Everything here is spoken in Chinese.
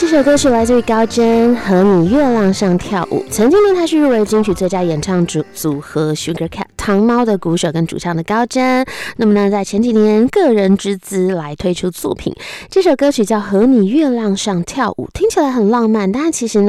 首歌曲来自于高真，和你月亮上跳舞。曾经呢，他是入围金曲最佳演唱组合 Sugar Cat 糖猫的鼓手跟主唱的高真。那么呢，在前几年个人之资来推出作品，这首歌曲叫《和你月亮上跳舞》，听起来很浪漫，但其实呢